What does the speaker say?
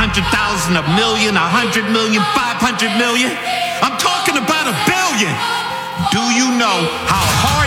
100,000, a million, 100 million, 500 million. I'm talking about a billion. Do you know how hard